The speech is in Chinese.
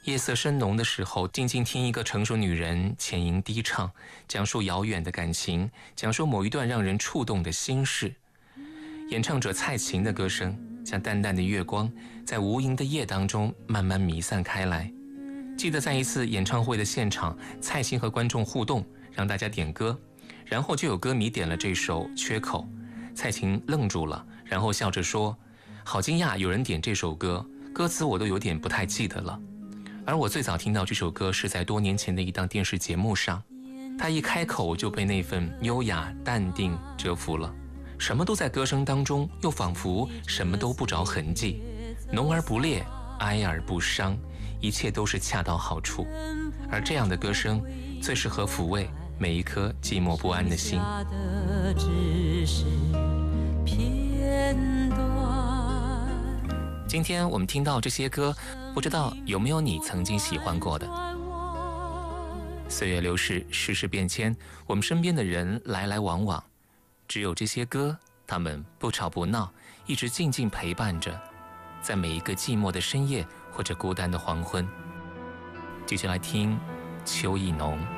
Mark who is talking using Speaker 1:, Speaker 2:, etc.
Speaker 1: 夜色深浓的时候，静静听一个成熟女人浅吟低唱，讲述遥远的感情，讲述某一段让人触动的心事。演唱者蔡琴的歌声像淡淡的月光，在无垠的夜当中慢慢弥散开来。记得在一次演唱会的现场，蔡琴和观众互动，让大家点歌，然后就有歌迷点了这首《缺口》。蔡琴愣住了，然后笑着说：好惊讶有人点这首歌，歌词我都有点不太记得了。而我最早听到这首歌是在多年前的一档电视节目上，他一开口就被那份优雅淡定折服了，什么都在歌声当中，又仿佛什么都不着痕迹，浓而不烈，哀而不伤，一切都是恰到好处。而这样的歌声最适合抚慰每一颗寂寞不安的心。今天我们听到这些歌，不知道有没有你曾经喜欢过的。岁月流逝，世事变迁，我们身边的人来来往往，只有这些歌，他们不吵不闹，一直静静陪伴着，在每一个寂寞的深夜或者孤单的黄昏。继续来听邱意浓。